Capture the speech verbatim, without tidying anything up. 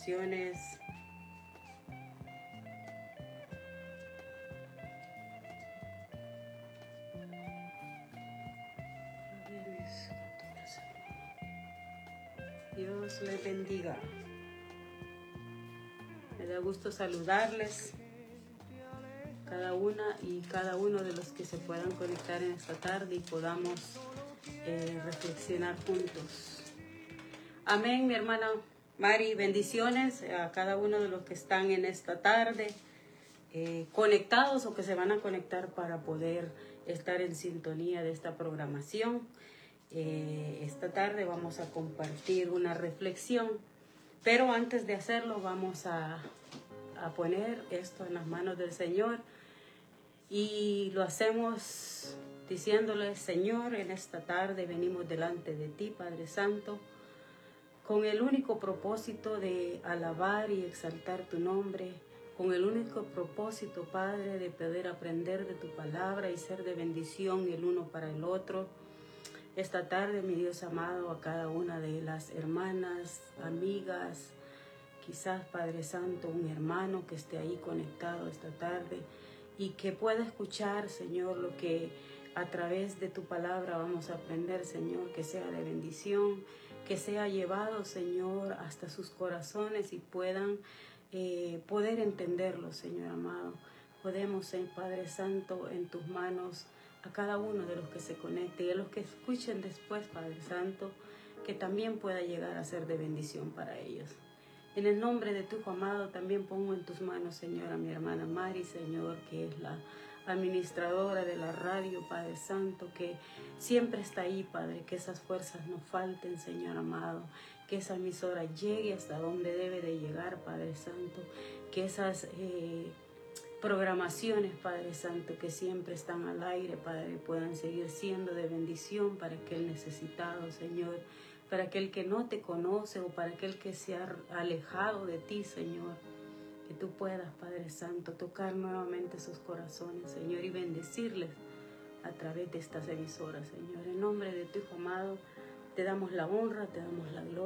bendiciones. Dios les bendiga. Me da gusto saludarles, cada una y cada uno de los que se puedan conectar en esta tarde y podamos eh, reflexionar juntos. Amén, mi hermana Mari, bendiciones a cada uno de los que están en esta tarde eh, conectados o que se van a conectar para poder estar en sintonía de esta programación. Eh, esta tarde vamos a compartir una reflexión, pero antes de hacerlo vamos a, a poner esto en las manos del Señor y lo hacemos diciéndole: Señor, en esta tarde venimos delante de ti, Padre Santo, con el único propósito de alabar y exaltar tu nombre, con el único propósito, Padre, de poder aprender de tu palabra y ser de bendición el uno para el otro. Esta tarde, mi Dios amado, a cada una de las hermanas, amigas, quizás, Padre Santo, un hermano que esté ahí conectado esta tarde y que pueda escuchar, Señor, lo que a través de tu palabra vamos a aprender, Señor, que sea de bendición, que sea llevado, Señor, hasta sus corazones y puedan eh, poder entenderlo, Señor amado. Podemos ser, Padre Santo, en tus manos a cada uno de los que se conecte y a los que escuchen después, Padre Santo, que también pueda llegar a ser de bendición para ellos. En el nombre de tu Hijo amado también pongo en tus manos, Señor, a mi hermana Mari, Señor, que es la administradora de la radio, Padre Santo, que siempre está ahí, Padre, que esas fuerzas no falten, Señor amado, que esa emisora llegue hasta donde debe de llegar, Padre Santo, que esas eh, programaciones, Padre Santo, que siempre están al aire, Padre, puedan seguir siendo de bendición para aquel necesitado, Señor, para aquel que no te conoce o para aquel que se ha alejado de ti, Señor. Que tú puedas, Padre Santo, tocar nuevamente sus corazones, Señor, y bendecirles a través de estas emisoras, Señor. En nombre de tu Hijo amado, te damos la honra, te damos la gloria.